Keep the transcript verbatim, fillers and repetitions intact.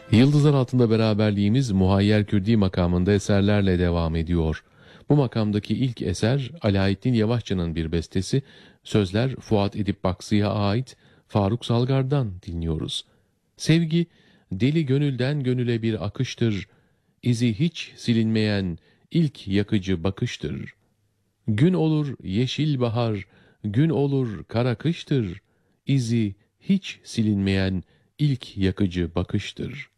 Yıldızlar altında beraberliğimiz Muhayyer Kürdi makamında eserlerle devam ediyor. Bu makamdaki ilk eser Alaeddin Yavaşçı'nın bir bestesi, sözler Fuat Edip Baksı'ya ait, Faruk Salgar'dan dinliyoruz. Sevgi, deli gönülden gönüle bir akıştır, izi hiç silinmeyen ilk yakıcı bakıştır. Gün olur yeşil bahar, gün olur kara kıştır, izi hiç silinmeyen ilk yakıcı bakıştır.